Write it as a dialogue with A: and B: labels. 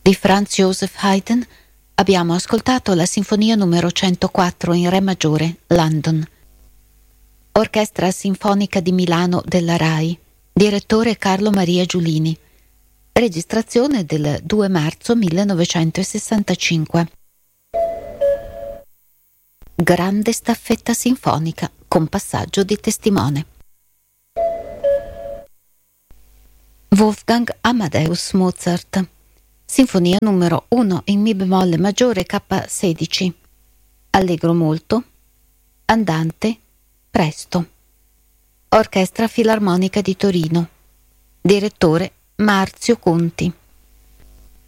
A: Di Franz Joseph Haydn abbiamo ascoltato la Sinfonia numero 104 in Re maggiore, London. Orchestra Sinfonica di Milano della RAI, direttore Carlo Maria Giulini, registrazione del 2 marzo 1965. Grande staffetta sinfonica con passaggio di testimone. Wolfgang Amadeus Mozart, Sinfonia numero 1 in Mi bemolle maggiore K16, allegro molto, andante, presto. Orchestra Filarmonica di Torino, direttore Marzio Conti.